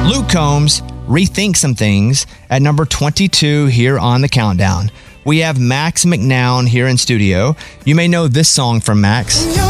Luke Combs, Rethink Some Things, at number 22 here on the countdown. We have Max McNown here in studio. You may know this song from Max.